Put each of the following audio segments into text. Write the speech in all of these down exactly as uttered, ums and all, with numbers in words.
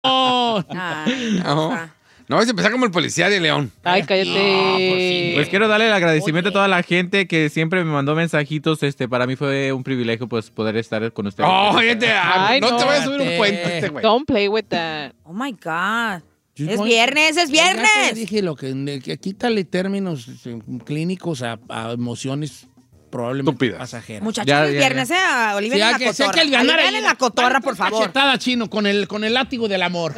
Ay, No. No, vas a empezar como el policía de León. Ay, cállate. No, pues sí. Pues quiero darle el agradecimiento Oye. a toda la gente que siempre me mandó mensajitos. Este, para mí fue un privilegio pues poder estar con ustedes. Oh, gente, Ay, no, no. te vayas a subir un Espérate. puente este güey. Don't play with that. Oh my God. Yo Es voy- viernes, es Ya te viernes. dije lo que, que quítale términos eh, clínicos a, a emociones probablemente Estúpidas. pasajeras. Muchachos, Ya, es ya, viernes, ¿eh? Sí, Olivia hay en que- la sí hay cotorra. que alivianar Alivian ahí. en la cotorra, Dale, por pues, favor. cachetada, chino, con el, con el látigo del amor.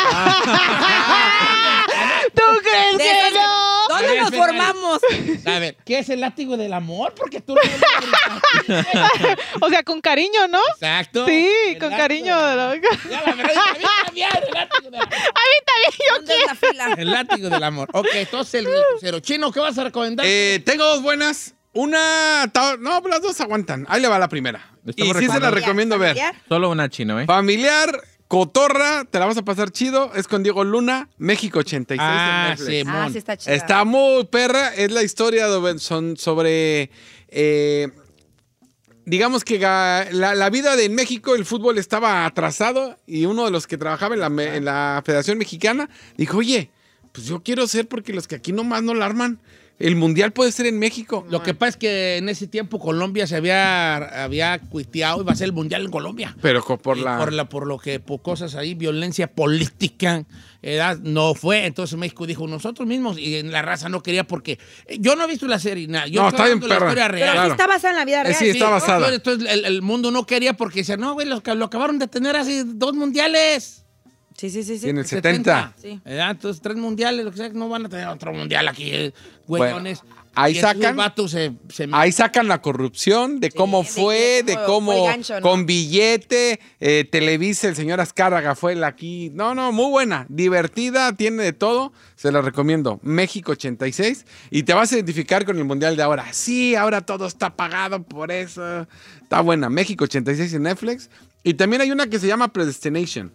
¿Tú crees De que esas- no? ¿Dónde A ver, nos espera. formamos? A ver, ¿qué es el látigo del amor? Porque tú no lo O sea, con cariño, ¿no? Exacto. Sí, El con látigo cariño. del ¿no? amor. Ya, la verdad, a mí también, el látigo del amor. A mí también, yo ¿Dónde es la fila? El látigo del amor. Ok, entonces el crucero. Chino, ¿qué vas a recomendar? Eh, tengo dos buenas. Una. ta- No, las dos aguantan. Ahí le va la primera. Y Estamos sí se la recomendando- recomiendo ver. ¿Familiar? Solo una chino, ¿eh? Familiar, cotorra, te la vas a pasar chido. Es con Diego Luna, México ochenta y seis. Ah, en Netflix. sí. Ah, sí está chida. Está muy perra. Es la historia de- son sobre. eh, digamos que ga- la, la vida de en México, el fútbol estaba atrasado. Y uno de los que trabajaba en la, me- en la Federación Mexicana dijo: Oye, pues yo quiero ser porque los que aquí nomás no la arman. El mundial puede ser en México. Lo que pasa es que en ese tiempo Colombia se había, había cuiteado, iba a ser el mundial en Colombia. Pero co- por Y la. por, la, por lo que, por cosas ahí, violencia política, edad, no fue. Entonces México dijo, nosotros mismos, y en la raza no quería porque... eh, Yo no he visto la serie, nada. Yo No, estoy está bien hablando de la perra. historia Pero real. Claro. sí está basada en la vida Eh, real. sí, está basada. Entonces el, el mundo no quería porque decían, no, güey, lo, lo acabaron de tener hace dos mundiales. Sí, sí, sí, sí. Y en el setenta. Sí. ¿Verdad? Entonces tres mundiales, lo que sea, no van a tener otro mundial aquí, eh, güeyones. Bueno, ahí Y entonces sacan- los vatos se... se Ahí sacan la corrupción de Sí, cómo de- fue, de de cómo cómo, fue el gancho, ¿no? con billete, eh, Televisa, el señor Azcárraga fue el aquí. No, no, muy buena, divertida, tiene de todo. Se la recomiendo. México ochenta y seis. Y te vas a identificar con el mundial de ahora. Sí, ahora todo está pagado por eso. Está buena. México ochenta y seis en Netflix. Y también hay una que se llama Predestination.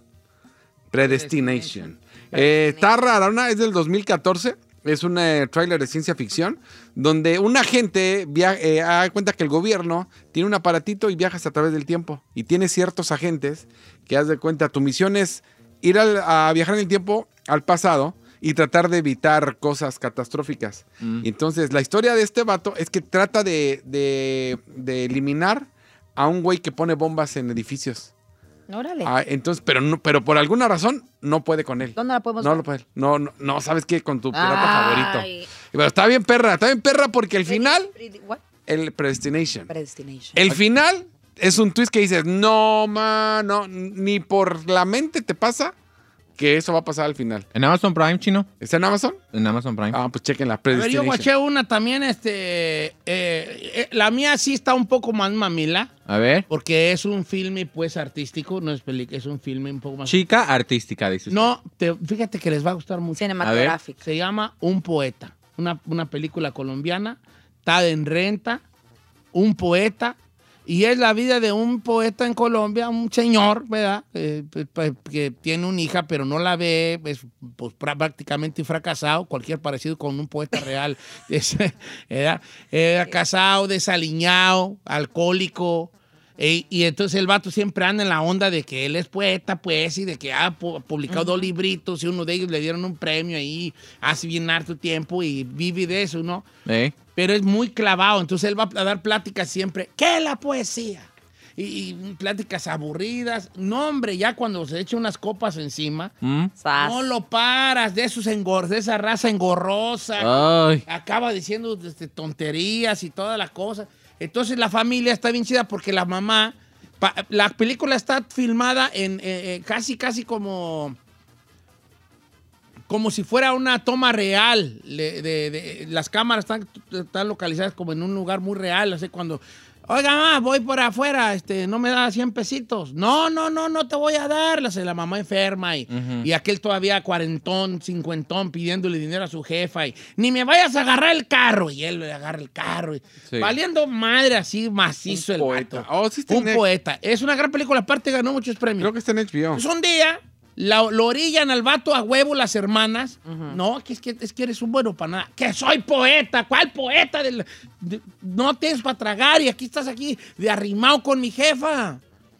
Predestination. Eh, está rara, una es del dos mil catorce. Es un eh, tráiler de ciencia ficción donde un agente via- eh, da cuenta que el gobierno tiene un aparatito y viajas a través del tiempo. Y tiene ciertos agentes que haz de cuenta, tu misión es ir al- a viajar en el tiempo al pasado y tratar de evitar cosas catastróficas. Y entonces la historia de este vato es que trata de, de- de eliminar a un güey que pone bombas en edificios. Órale. Ah, entonces, pero no, pero por alguna razón no puede con él. ¿Dónde la podemos No ver? lo puede. No, no, no, ¿sabes qué? Con tu pirata Ay. favorito. Pero está bien perra, está bien perra porque el final, Predi- what? el Predestination. Predestination. El final es un twist que dices, no, man, no, ni por la mente te pasa que eso va a pasar al final. ¿En Amazon Prime, chino? ¿Está en Amazon? En Amazon Prime. Ah, pues chequen la A ver, yo Predestination. guaché una también, este... eh, eh, la mía sí está un poco más mamila, A ver. porque es un filme, pues, artístico, no es película, es un filme un poco más... Chica artística, dices. No, te- fíjate que les va a gustar mucho. Cinematográfica. Se llama Un Poeta, una, una película colombiana, está en renta, un poeta, y es la vida de un poeta en Colombia, un señor, ¿verdad? Eh, pues, pues, que tiene una hija, pero no la ve, es pues, prá- prácticamente fracasado, cualquier parecido con un poeta real. Es, ¿verdad? Era casado, desaliñado, alcohólico. E- y entonces el vato siempre anda en la onda de que él es poeta, pues, y de que ha pu- publicado dos libritos y uno de ellos le dieron un premio ahí hace bien harto tiempo y vive de eso, ¿no? ¿Eh? Pero es muy clavado, entonces él va a dar pláticas siempre. ¿Qué es la poesía? Y, y pláticas aburridas. No, hombre, ya cuando se echa unas copas encima, ¿Mm? Sas. no lo paras de esos engor de esa raza engorrosa. Ay. Acaba diciendo este, tonterías y toda la cosa. Entonces la familia está bien chida porque la mamá, pa- la película está filmada en eh, eh, casi, casi como, como si fuera una toma real. Le- de, de- las cámaras están, están localizadas como en un lugar muy real. Así cuando, oiga, mamá, voy por afuera, este, no me da cien pesitos. No, no, no, no te voy a dar. La, la mamá enferma y, Ujú. y aquel todavía cuarentón, cincuentón, pidiéndole dinero a su jefa. Y ni me vayas a agarrar el carro. Y él le agarra el carro. Y, Sí. valiendo madre así macizo Un el poeta. vato. Oh, sí está Un en- poeta. Es una gran película. Aparte ganó muchos premios. Creo que está en H B O. Pues un día la- lo orillan al vato a huevo las hermanas. No, que es, que es que eres un bueno para nada. Que soy poeta. ¿Cuál poeta? Del- de- no tienes para tragar y aquí estás aquí de arrimado con mi jefa.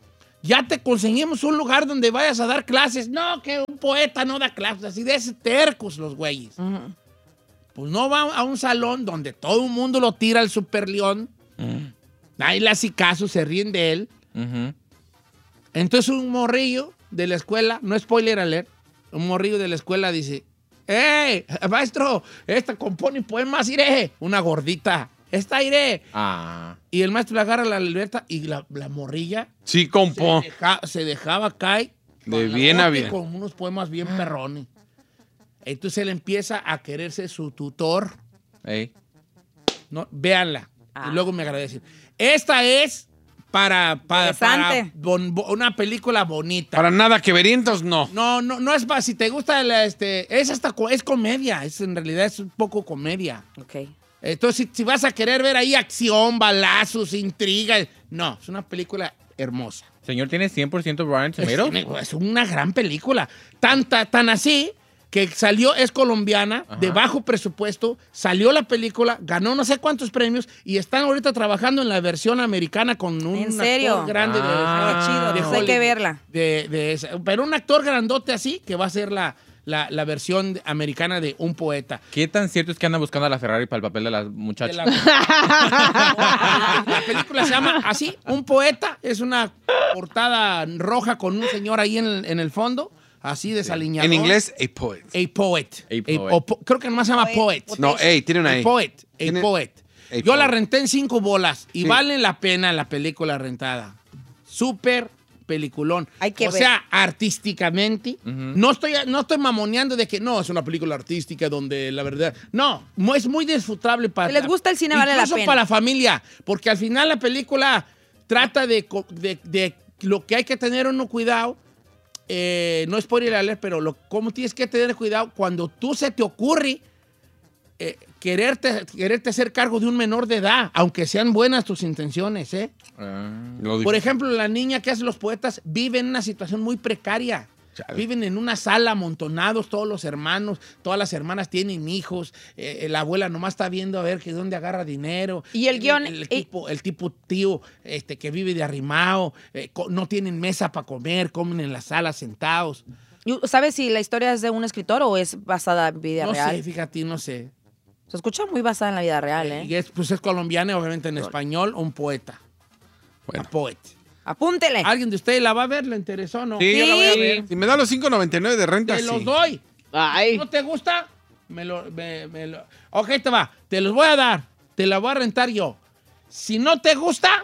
ya te conseguimos un lugar donde vayas a dar clases. No, que un poeta no da clases, así de ese tercos los güeyes. Uh-huh. Pues no va a un salón donde todo el mundo lo tira al Super León. Uh-huh. Nadie le hace caso, se ríen de él. Uh-huh. Entonces un morrillo de la escuela, no spoiler alert, un morrillo de la escuela dice, ¡eh, maestro! Esta compone poemas, iré. Una gordita. Esta iré. Ah. Y el maestro le agarra la libreta y la, la morrilla. Sí, compo. Se, deja, se dejaba caer. De bien a bien. Con unos poemas bien perrones. Entonces él empieza a quererse su tutor. Ey. No, véanla. Ah. Y luego me agradecen. Esta es para, para, para bon, bon, una película bonita. Para nada que verientos, no. No, no, no es para, si te gusta, la, este, es hasta, es comedia. Es, en realidad es un poco comedia. Ok. Entonces, si, si vas a querer ver ahí acción, balazos, intriga, no, es una película hermosa. Señor, ¿tiene cien por ciento Rotten Tomatoes? Es, es una gran película. Tan, tan, tan así que salió, es colombiana, ajá, de bajo presupuesto, salió la película, ganó no sé cuántos premios y están ahorita trabajando en la versión americana con un ¿En serio? actor grande. Ah, de, chido, de no sé qué verla. De, de esa, pero un actor grandote así que va a ser la... La, la versión americana de Un Poeta. ¿Qué tan cierto es que andan buscando a la Ferrari para el papel de las muchachas? De la, la película se llama así, Un Poeta. Es una portada roja con un señor ahí en el, en el fondo, así desaliñado. En inglés, a poet. A poet. A poet. A, o, creo que nomás se llama poet. No, A, tiene una A. A poet. A Tiene, poet. A Yo poet. la renté en cinco bolas y sí, vale la pena la película rentada. Súper peliculón. Hay que o ver. sea, artísticamente, uh-huh, no, estoy, no estoy mamoneando de que no, es una película artística donde la verdad... No, es muy disfrutable para... Si les gusta el cine, vale la incluso pena. para la familia, porque al final la película trata de, de, de lo que hay que tener uno cuidado, eh, no es por ir a leer, pero lo, cómo tienes que tener cuidado cuando tú se te ocurre eh, quererte, quererte hacer cargo de un menor de edad, aunque sean buenas tus intenciones, ¿eh? Uh, Por ejemplo, la niña que hace Los Poetas vive en una situación muy precaria. Chale. Viven en una sala amontonados todos los hermanos, todas las hermanas tienen hijos, eh, la abuela nomás está viendo a ver que dónde agarra dinero. Y el guión... El, el, tipo, el tipo tío este, que vive de arrimado, eh, no tienen mesa para comer, comen en la sala sentados. ¿Sabes si la historia es de un escritor o es basada en vida no real? No sé, fíjate, no sé. Se escucha muy basada en la vida real, ¿eh? Y es, pues es colombiana, obviamente en español, un poeta. Bueno. Un poeta. Apúntele. ¿Alguien de ustedes la va a ver? ¿Le interesó o no? Sí, Sí. yo la voy a ver. Si me da los cinco noventa y nueve de renta, Te sí. los doy. Ay. ¿No te gusta? Me lo, me, me lo... Ok, te va. Te los voy a dar. Te la voy a rentar yo. Si no te gusta,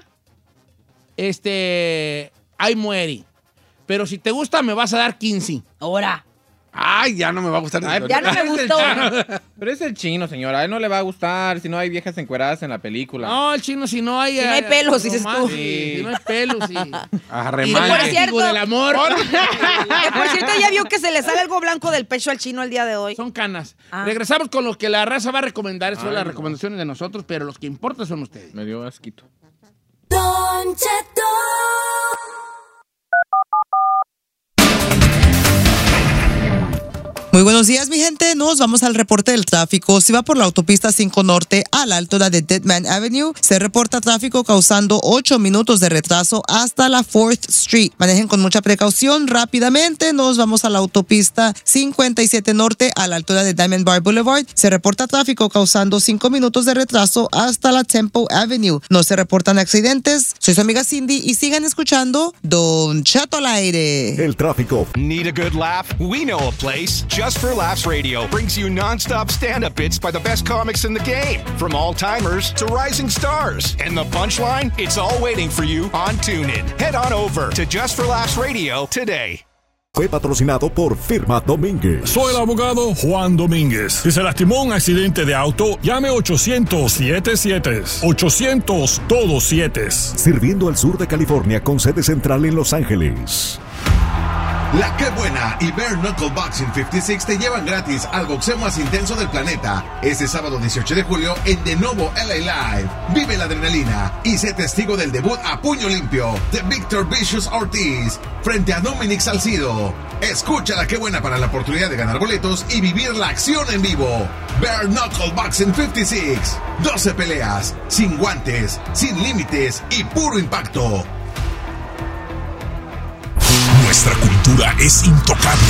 este... ahí muere. Pero si te gusta, me vas a dar quince. Ahora. Ay, ya no me va a gustar. Ay, Ya no me gustó. Pero es el chino, señora. A él no le va a gustar si no hay viejas encueradas en la película. No, el chino, si no hay... Si no hay pelos, dices romance, tú. sí. Si no hay pelos, sí. Arremangue. Y por el cierto- testigo del amor. Que por cierto, ya vio que se le sale algo blanco del pecho al chino el día de hoy. Son canas. Ah. Regresamos con lo que la raza va a recomendar. Son Ay, las no. recomendaciones de nosotros, pero los que importan son ustedes. Me dio asquito. Don Cheto. Muy buenos días, mi gente. Nos vamos al reporte del tráfico. Si va por la autopista cinco Norte a la altura de Deadman Avenue, se reporta tráfico causando ocho minutos de retraso hasta la fourth Street. Manejen con mucha precaución. Rápidamente nos vamos a la autopista cincuenta y siete Norte a la altura de Diamond Bar Boulevard. Se reporta tráfico causando cinco minutos de retraso hasta la Temple Avenue. No se reportan accidentes. Soy su amiga Cindy y sigan escuchando Don Cheto al aire. El tráfico. Need a good laugh? We know a place. Just for Laughs Radio brings you non-stop stand-up bits by the best comics in the game. From all-timers to rising stars. And the punchline? It's all waiting for you on TuneIn. Head on over to Just for Laughs Radio today. Fue patrocinado por Firma Domínguez. Soy el abogado Juan Domínguez. Si se lastimó en un accidente de auto, llame ochocientos siete siete. ochocientos todos siete. Sirviendo al sur de California con sede central en Los Ángeles. La Que Buena y Bare Knuckle Boxing cincuenta y seis te llevan gratis al boxeo más intenso del planeta este sábado dieciocho de julio en De Novo L A Live. Vive la adrenalina y sé testigo del debut a puño limpio de Victor Vicious Ortiz frente a Dominic Salcido. Escucha La Que Buena para la oportunidad de ganar boletos y vivir la acción en vivo. Bare Knuckle Boxing cincuenta y seis. doce peleas, sin guantes, sin límites y puro impacto. cultura es intocable.